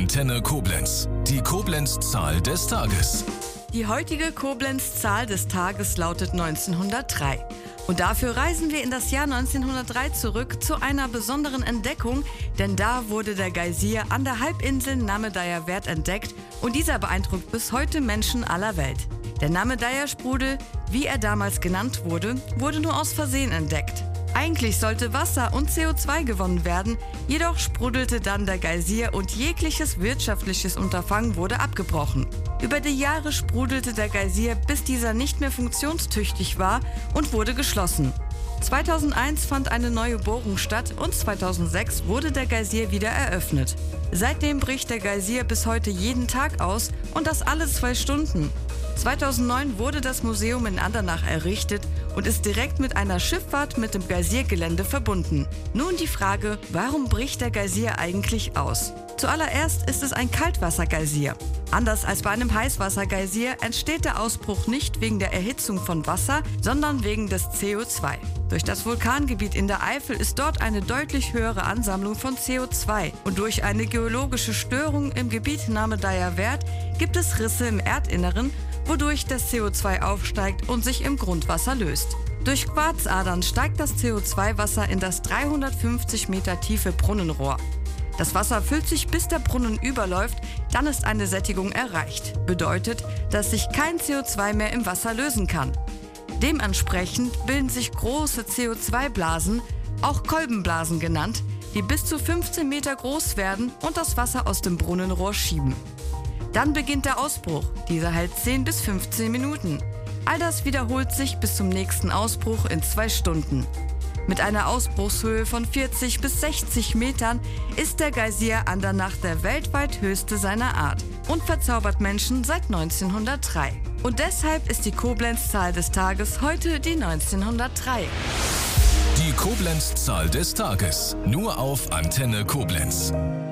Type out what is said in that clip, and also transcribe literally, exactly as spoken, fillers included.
Antenne Koblenz. Die Koblenz-Zahl des Tages. Die heutige Koblenz-Zahl des Tages lautet neunzehnhundertdrei. Und dafür reisen wir in das Jahr neunzehnhundertdrei zurück zu einer besonderen Entdeckung, denn da wurde der Geysir an der Halbinsel Namedaier Werth entdeckt und dieser beeindruckt bis heute Menschen aller Welt. Der Namedaier Sprudel, wie er damals genannt wurde, wurde nur aus Versehen entdeckt. Eigentlich sollte Wasser und C O zwei gewonnen werden, jedoch sprudelte dann der Geysir und jegliches wirtschaftliches Unterfangen wurde abgebrochen. Über die Jahre sprudelte der Geysir, bis dieser nicht mehr funktionstüchtig war und wurde geschlossen. zweitausendeins fand eine neue Bohrung statt und zweitausendsechs wurde der Geysir wieder eröffnet. Seitdem bricht der Geysir bis heute jeden Tag aus und das alle zwei Stunden. zweitausendneun wurde das Museum in Andernach errichtet und ist direkt mit einer Schifffahrt mit dem Geysir-Gelände verbunden. Nun die Frage, warum bricht der Geysir eigentlich aus? Zuallererst ist es ein Kaltwasser-Geysir. Anders als bei einem Heißwasser-Geysir entsteht der Ausbruch nicht wegen der Erhitzung von Wasser, sondern wegen des C O zwei. Durch das Vulkangebiet in der Eifel ist dort eine deutlich höhere Ansammlung von C O zwei und durch eine geologische Störung im Gebiet Namedaier Werth gibt es Risse im Erdinneren, wodurch das C O zwei aufsteigt und sich im Grundwasser löst. Durch Quarzadern steigt das C O zwei Wasser in das dreihundertfünfzig Meter tiefe Brunnenrohr. Das Wasser füllt sich, bis der Brunnen überläuft, dann ist eine Sättigung erreicht. Bedeutet, dass sich kein C O zwei mehr im Wasser lösen kann. Dementsprechend bilden sich große C O zwei Blasen, auch Kolbenblasen genannt, die bis zu fünfzehn Meter groß werden und das Wasser aus dem Brunnenrohr schieben. Dann beginnt der Ausbruch, dieser hält zehn bis fünfzehn Minuten. All das wiederholt sich bis zum nächsten Ausbruch in zwei Stunden. Mit einer Ausbruchshöhe von vierzig bis sechzig Metern ist der Geysir Andernach der weltweit höchste seiner Art und verzaubert Menschen seit neunzehnhundertdrei. Und deshalb ist die Koblenz-Zahl des Tages heute die neunzehnhundertdrei. Die Koblenz-Zahl des Tages. Nur auf Antenne Koblenz.